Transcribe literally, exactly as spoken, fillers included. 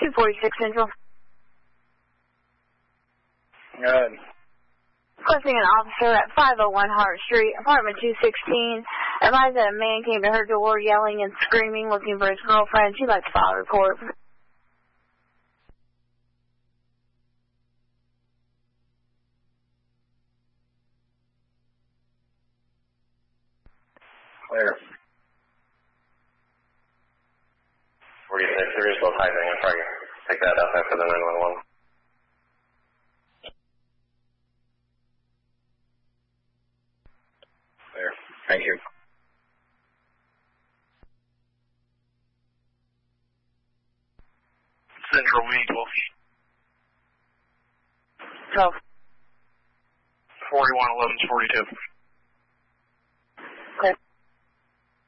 two forty-six Central. Go ahead. Requesting an officer at five oh one Hart Street, apartment two sixteen. Advised that a man came to her door yelling and screaming, looking for his girlfriend. She'd like to file a report. Clear. forty-six, there is both typing. I'll probably pick that up after the nine one one. Clear. Thank you. Central, we need twelve. twelve. forty-one eleven forty-two.